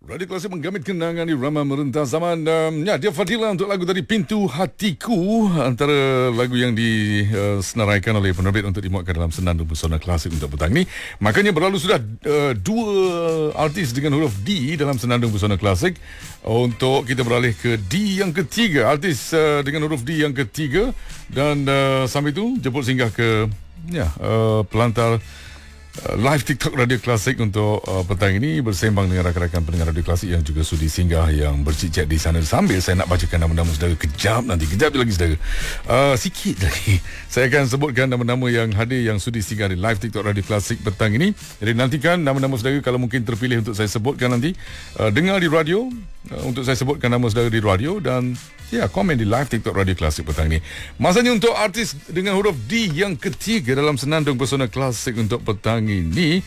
Radio Klasik menggamit kenangan di Rama Merentas Zaman. Dia Fadila untuk lagu dari Pintu Hatiku, antara lagu yang disenaraikan oleh penerbit untuk dimuatkan dalam Senandung Pesona Klasik untuk petang ini. Makanya berlalu sudah dua artis dengan huruf D dalam Senandung Pesona Klasik. Untuk kita beralih ke D yang ketiga, artis dengan huruf D yang ketiga. Dan sambil itu jemput singgah ke pelantar live TikTok Radio Klasik untuk petang ini, bersembang dengan rakan-rakan pendengar Radio Klasik yang juga sudi singgah, yang bercicit di sana. Sambil saya nak bacakan nama-nama saudara kejap lagi saudara. Sikit lagi saya akan sebutkan nama-nama yang hadir yang sudi singgah di live TikTok Radio Klasik petang ini. Jadi nantikan nama-nama saudara kalau mungkin terpilih untuk saya sebutkan nanti. Dengar di radio untuk saya sebutkan nama saudara di radio, dan komen di live TikTok Radio Klasik petang ini. Masanya untuk artis dengan huruf D yang ketiga dalam Senandung Pesona Klasik untuk petang ini.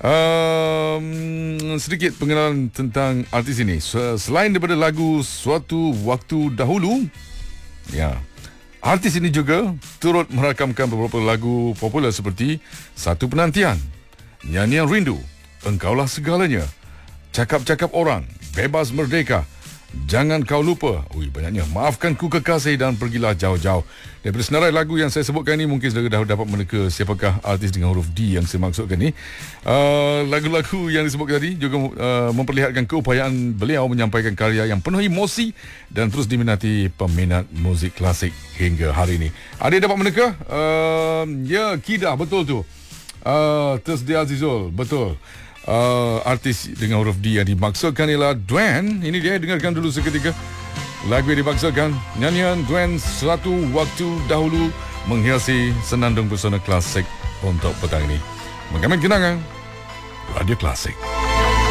Sedikit pengenalan tentang artis ini. Selain daripada lagu Suatu Waktu Dahulu, artis ini juga turut merakamkan beberapa lagu popular seperti Satu Penantian, Nyanyian Rindu, Engkaulah Segalanya, Cakap-Cakap Orang, Bebas Merdeka, Jangan Kau Lupa, banyaknya, Maafkan Ku Kekasih, dan Pergilah Jauh-Jauh. Daripada senarai lagu yang saya sebutkan ini, mungkin saudara dah dapat meneka siapakah artis dengan huruf D yang saya maksudkan ini. Lagu-lagu yang disebutkan tadi juga memperlihatkan keupayaan beliau menyampaikan karya yang penuh emosi dan terus diminati peminat muzik klasik hingga hari ini. Ada dapat meneka? Kidah, betul tu. Tersedia Azizul, betul. Artis dengan huruf D yang dimaksudkan ialah Duen. Ini dia, dengarkan dulu seketika lagu yang dimaksudkan, nyanyian Duen Suatu Waktu Dahulu, menghiasi Senandung Pesona Klasik untuk petang ini. Menggamit kenangan Radio Klasik.